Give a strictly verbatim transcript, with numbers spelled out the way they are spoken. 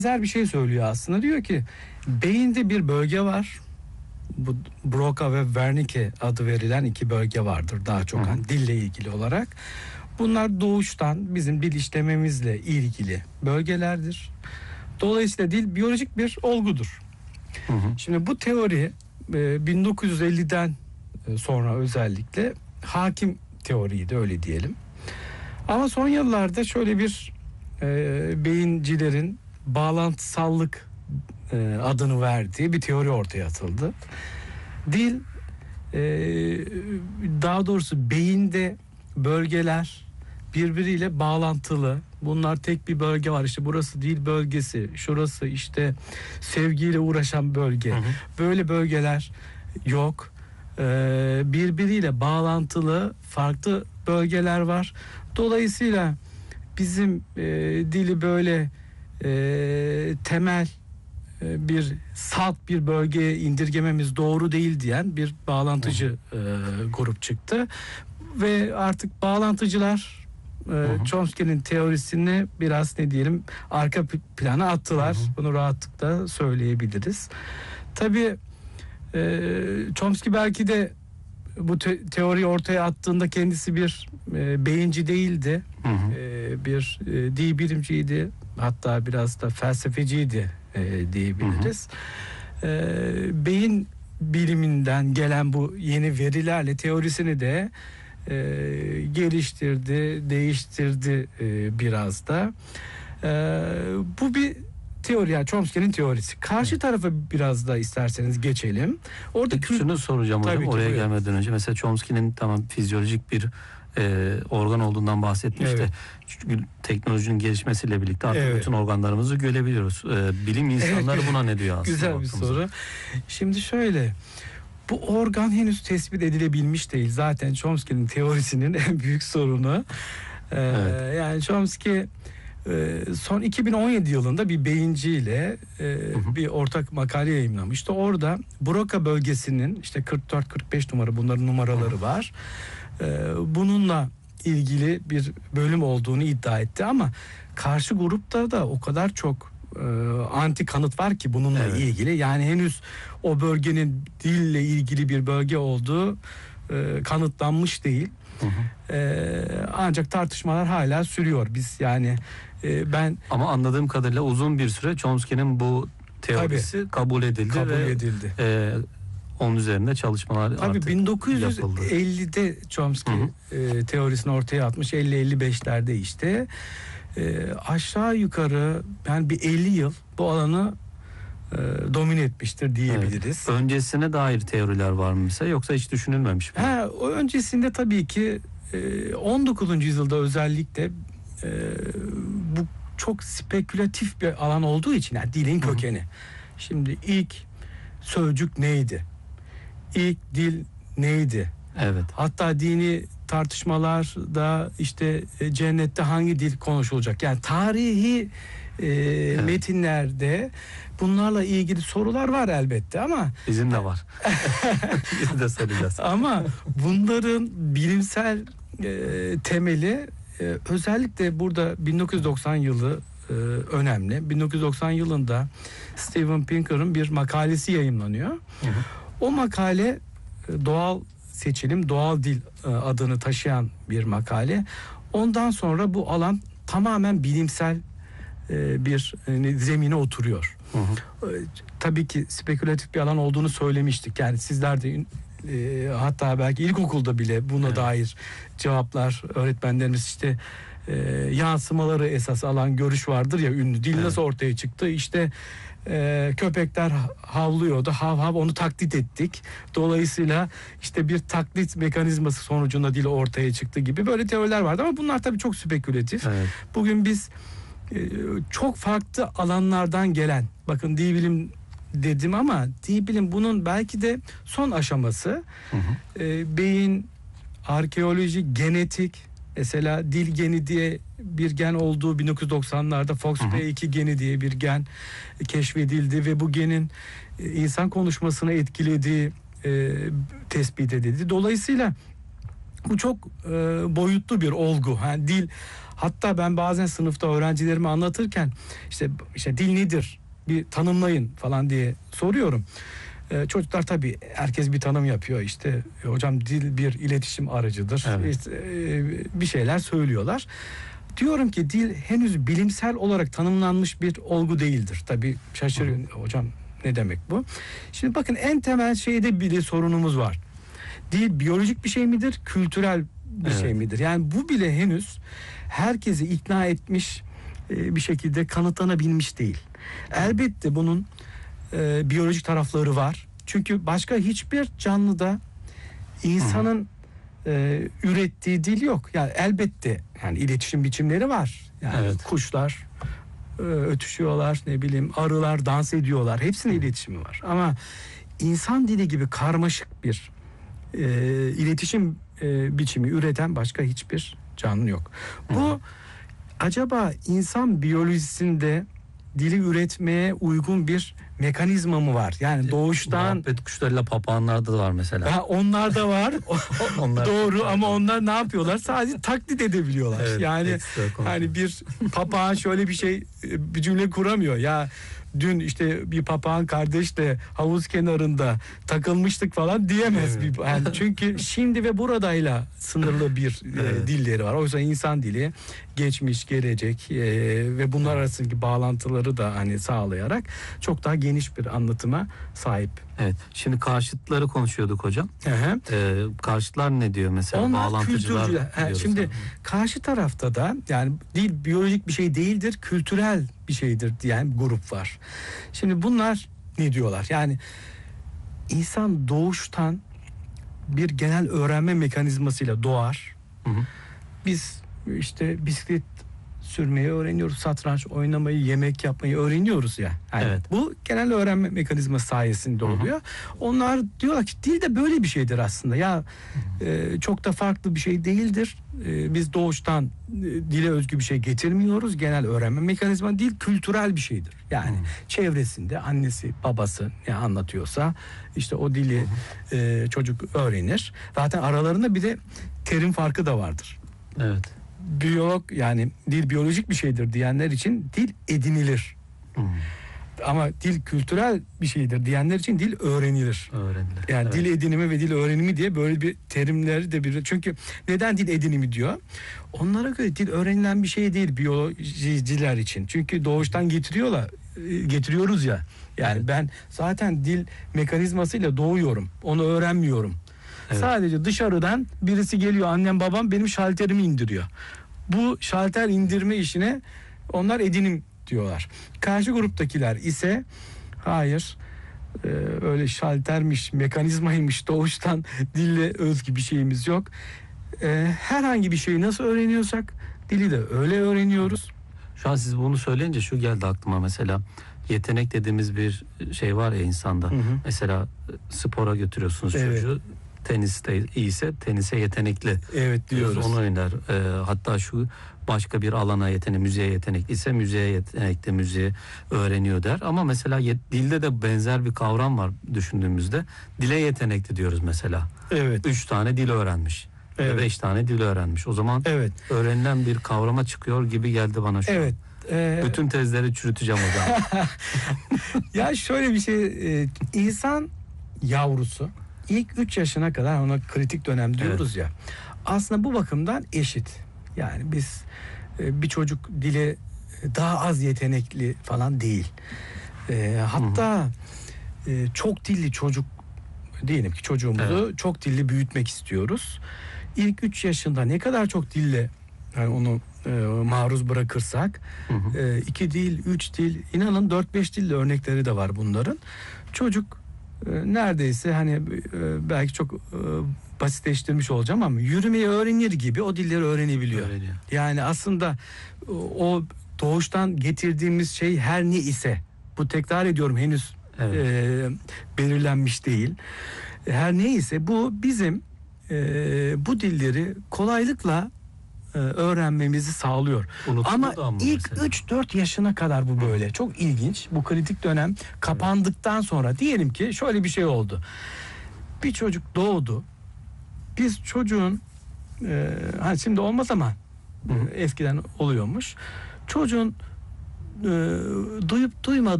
benzer bir şey söylüyor aslında. Diyor ki beyinde bir bölge var. Bu Broca ve Wernicke adı verilen iki bölge vardır daha çok hani dille ilgili olarak. Bunlar doğuştan bizim dil işlememizle ilgili bölgelerdir. Dolayısıyla dil biyolojik bir olgudur. Hı hı. Şimdi bu teori bin dokuz yüz elliden sonra özellikle hakim teoriydi, öyle diyelim. Ama son yıllarda şöyle bir e, beyincilerin bağlantısallık e, adını verdiği bir teori ortaya atıldı. Dil e, daha doğrusu beyinde bölgeler birbiriyle bağlantılı. Bunlar tek bir bölge var. İşte burası dil bölgesi, şurası işte sevgiyle uğraşan bölge. Hı hı. Böyle bölgeler yok. Ee, birbiriyle bağlantılı farklı bölgeler var. Dolayısıyla bizim e, dili böyle e, temel e, bir salt bir bölgeye indirgememiz doğru değil diyen bir bağlantıcı e, grup çıktı. Ve artık bağlantıcılar e, Chomsky'nin teorisini biraz ne diyelim arka plana attılar. Hı hı. Bunu rahatlıkla söyleyebiliriz. Tabii e, Chomsky belki de bu te- teoriyi ortaya attığında kendisi bir e, beyinci değildi. Hı hı. E, bir e, dil bilimciydi. Hatta biraz da felsefeciydi e, diyebiliriz. Hı hı. E, beyin biliminden gelen bu yeni verilerle teorisini de e, geliştirdi, değiştirdi e, biraz da. E, bu bir teori, yani Chomsky'nin teorisi. Karşı tarafa biraz da isterseniz geçelim. Orada Peki, şunu soracağım hocam, oraya buyurun. gelmeden önce. Mesela Chomsky'nin tamam fizyolojik bir e, organ olduğundan bahsetmiş de, evet. çünkü teknolojinin gelişmesiyle birlikte artık evet. bütün organlarımızı görebiliyoruz. E, bilim insanları evet. buna ne diyor aslında? Güzel bir soru. Şimdi şöyle, bu organ henüz tespit edilebilmiş değil. Zaten Chomsky'nin teorisinin en büyük sorunu. Ee, evet. Yani Chomsky son iki bin on yedi yılında bir beyinciyle e, hı hı. bir ortak makale yayımlamıştı. Orada Broca bölgesinin işte kırk dört kırk beş numara, bunların numaraları hı hı. var. E, bununla ilgili bir bölüm olduğunu iddia etti ama karşı grupta da o kadar çok e, anti kanıt var ki bununla evet. ilgili. Yani henüz o bölgenin dille ilgili bir bölge olduğu e, kanıtlanmış değil. Hı hı. E, ancak tartışmalar hala sürüyor. Biz yani e, ben ama anladığım kadarıyla uzun bir süre Chomsky'nin bu teorisi tabii, kabul edildi kabul ve edildi. E, onun üzerinde çalışmalar tabii artık bin dokuz yüz ellide Chomsky hı hı. E, teorisini ortaya atmış. elli elli beşlerde işte e, aşağı yukarı yani bir elli yıl bu alanı e, domine etmiştir diyebiliriz. Evet. Öncesine dair teoriler var mı mesela, yoksa hiç düşünülmemiş mi? Ha, o öncesinde tabii ki e, on dokuzuncu yüzyılda özellikle e, bu çok spekülatif bir alan olduğu için, yani dilin kökeni. Hı hı. Şimdi ilk sözcük neydi? İlk dil neydi? Evet. Hatta dini tartışmalarda işte e, cennette hangi dil konuşulacak? Yani tarihi e, evet. metinlerde bunlarla ilgili sorular var elbette ama bizim de var. Biz de soracağız. Ama bunların bilimsel e, temeli e, özellikle burada bin dokuz yüz doksan yılı e, önemli. bin dokuz yüz doksan yılında Steven Pinker'ın bir makalesi yayımlanıyor. Hı hı. O makale e, doğal seçilim, doğal dil e, adını taşıyan bir makale. Ondan sonra bu alan tamamen bilimsel e, bir e, zemine oturuyor. Hı hı. E, tabii ki spekülatif bir alan olduğunu söylemiştik. Yani sizler de e, hatta belki ilkokulda bile buna evet. dair cevaplar öğretmenlerimiz işte e, yansımaları esas alan görüş vardır ya, ünlü. Dil evet. nasıl ortaya çıktı? İşte e, köpekler havlıyordu. Hav hav onu taklit ettik. Dolayısıyla işte bir taklit mekanizması sonucunda dil ortaya çıktı gibi böyle teoriler vardı ama bunlar tabii çok spekülatif. Evet. Bugün biz e, çok farklı alanlardan gelen, bakın dil bilim dedim ama dil bilim bunun belki de son aşaması. Hı hı. E, beyin, arkeoloji, genetik, mesela dil geni diye bir gen olduğu bin dokuz yüz doksanlarda F O X P iki geni diye bir gen keşfedildi ve bu genin e, insan konuşmasını etkilediği e, tespit edildi. Dolayısıyla bu çok e, boyutlu bir olgu. Yani dil Hatta ben bazen sınıfta öğrencilerime anlatırken işte işte dil nedir? Bir tanımlayın falan diye soruyorum. Ee, çocuklar tabii herkes bir tanım yapıyor. İşte hocam dil bir iletişim aracıdır. Evet. İşte, e, bir şeyler söylüyorlar. Diyorum ki dil henüz bilimsel olarak tanımlanmış bir olgu değildir. Tabii şaşırıyor. Hocam ne demek bu? Şimdi bakın en temel şeyde bile sorunumuz var. Dil biyolojik bir şey midir? Kültürel bir Evet. şey midir? Yani bu bile henüz herkesi ikna etmiş e, bir şekilde kanıtlanabilmiş değil. Elbette bunun e, biyolojik tarafları var. Çünkü başka hiçbir canlıda insanın e, ürettiği dil yok. Yani elbette yani iletişim biçimleri var. Yani Evet. kuşlar e, ötüşüyorlar, ne bileyim arılar dans ediyorlar. Hepsinin iletişimi var. Ama insan dili gibi karmaşık bir e, iletişim e, biçimi üreten başka hiçbir canlı yok. Bu acaba insan biyolojisinde dili üretmeye uygun bir mekanizma mı var? Yani doğuştan Muhabbet kuşlarıyla papağanlarda da var mesela. ha, onlar da var. Onlar Doğru ama onlar ne yapıyorlar? Sadece taklit edebiliyorlar. Evet, yani ekstra konuşuyor. hani bir papağan şöyle bir şey bir cümle kuramıyor. Ya dün işte bir papağan kardeşle havuz kenarında takılmıştık falan diyemez. Evet. Bir, yani çünkü şimdi ve buradayla sınırlı bir Evet. e, dilleri var. Oysa insan dili geçmiş, gelecek e, ve bunlar arasındaki bağlantıları da hani sağlayarak çok daha geniş bir anlatıma sahip. Evet. Şimdi karşıtları konuşuyorduk hocam. Hı hı. Ee, karşıtlar ne diyor mesela? Onlar Bağlantıcılar kültürcüler. Ha, diyoruz. şimdi karşı tarafta da yani dil biyolojik bir şey değildir, kültürel bir şeydir diyen grup var. Şimdi bunlar ne diyorlar? Yani insan doğuştan bir genel öğrenme mekanizmasıyla doğar. Hı hı. Biz işte bisiklet sürmeyi öğreniyoruz, satranç oynamayı, yemek yapmayı öğreniyoruz ya. Yani Evet. bu genel öğrenme mekanizması sayesinde oluyor. Onlar diyorlar ki dil de böyle bir şeydir aslında. Ya e, çok da farklı bir şey değildir. E, biz doğuştan e, dile özgü bir şey getirmiyoruz. Genel öğrenme mekanizması değil, kültürel bir şeydir. Yani çevresinde annesi, babası ne anlatıyorsa işte o dili e, çocuk öğrenir. Zaten aralarında bir de terim farkı da vardır. Evet. Biyolog yani dil biyolojik bir şeydir diyenler için dil edinilir. Hı. Ama dil kültürel bir şeydir diyenler için dil öğrenilir. Öğrenilir. Yani Evet. dil edinimi ve dil öğrenimi diye böyle bir terimleri de bir. Çünkü neden dil edinimi diyor? Onlara göre dil öğrenilen bir şey değil biyolojiciler için. Çünkü doğuştan getiriyorlar, getiriyoruz ya. Yani Evet. ben zaten dil mekanizmasıyla doğuyorum. Onu öğrenmiyorum. Evet. Sadece dışarıdan birisi geliyor, annem babam benim şalterimi indiriyor. Bu şalter indirme işine onlar edinim diyorlar. Karşı gruptakiler ise hayır e, öyle şaltermiş, mekanizmaymış, doğuştan dille özgü bir şeyimiz yok. E, herhangi bir şeyi nasıl öğreniyorsak dili de öyle öğreniyoruz. Şu an siz bunu söyleyince şu geldi aklıma mesela. Yetenek dediğimiz bir şey var ya insanda. Hı hı. Mesela spora götürüyorsunuz Evet. çocuğu. Teniste iyiyse tenise yetenekli. Evet diyoruz. Onu oynar. Ee, hatta şu başka bir alana yetenek, müziğe yetenekliyse müziğe yetenekli, müziği öğreniyor der. Ama mesela yet, dilde de benzer bir kavram var düşündüğümüzde. Dile yetenekli diyoruz mesela. Evet. Üç tane dil öğrenmiş. Evet. Beş tane dil öğrenmiş. O zaman Evet. öğrenilen bir kavrama çıkıyor gibi geldi bana şu an. Evet. E, Bütün tezleri çürüteceğim o zaman. ya şöyle bir şey, e, insan yavrusu ilk üç yaşına kadar ona kritik dönem diyoruz ya. Aslında bu bakımdan eşit. Yani biz e, bir çocuk dile daha az yetenekli falan değil. E, hatta e, çok dilli çocuk diyelim ki çocuğumuzu Evet. çok dilli büyütmek istiyoruz. İlk üç yaşında ne kadar çok dille yani onu e, maruz bırakırsak Hı hı. e, iki dil, üç dil, inanın dört beş dilli örnekleri de var bunların. Çocuk e, neredeyse hani e, belki çok e, basitleştirmiş olacağım ama yürümeyi öğrenir gibi o dilleri öğrenebiliyor. Öğreniyor. Yani aslında o, o doğuştan getirdiğimiz şey her ne ise, bu tekrar ediyorum henüz Evet. e, belirlenmiş değil. Her ne ise bu bizim e, bu dilleri kolaylıkla e, öğrenmemizi sağlıyor. Unutulur Ama da ama ilk mesela. üç dört yaşına kadar bu böyle. Çok ilginç. Bu kritik dönem kapandıktan sonra diyelim ki şöyle bir şey oldu. Bir çocuk doğdu. Biz çocuğun e, hani şimdi olmaz ama Hı hı. Eskiden oluyormuş. Çocuğun e, duyup duymadığı